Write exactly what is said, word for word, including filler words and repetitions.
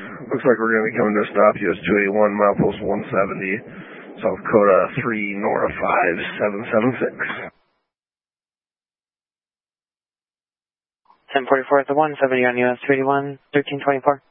Looks like we're going to be coming to a stop, U S two eighty-one, milepost one seventy, South Dakota three, Nora five seven seven six. ten forty-four at the one seventy on U S two eighty-one, thirteen twenty-four.